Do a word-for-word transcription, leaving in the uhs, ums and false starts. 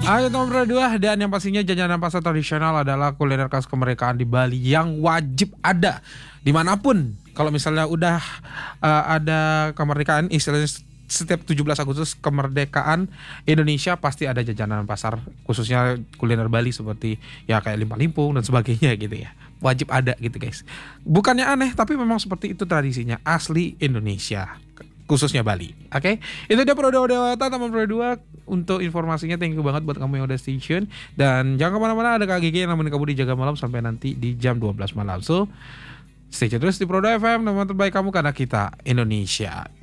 Ayo nomor dua, dan yang pastinya jajanan pasar tradisional adalah kuliner khas kemerdekaan di Bali yang wajib ada dimanapun. Kalau misalnya udah uh, ada kemerdekaan, istilahnya setiap tujuh belas Agustus kemerdekaan Indonesia pasti ada jajanan pasar, khususnya kuliner Bali seperti ya kayak limpa-limpung dan sebagainya gitu ya. Wajib ada gitu guys. Bukannya aneh, tapi memang seperti itu tradisinya asli Indonesia, khususnya Bali. Oke, okay? Itu dia Pro Dewata Taman Pro dua. Untuk informasinya thank you banget buat kamu yang udah stay tune. Dan jangan kemana-mana, ada Kak Gigi yang nemenin kamu di Jaga Malam sampai nanti di jam dua belas malam. So stay tune terus di Pro F M, teman terbaik kamu karena kita Indonesia.